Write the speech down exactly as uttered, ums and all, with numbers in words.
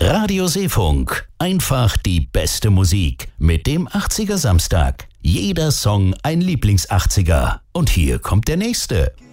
Radio Seefunk. Einfach die beste Musik mit dem achtziger Samstag. Jeder Song ein Lieblings-achtziger. Und hier kommt der nächste.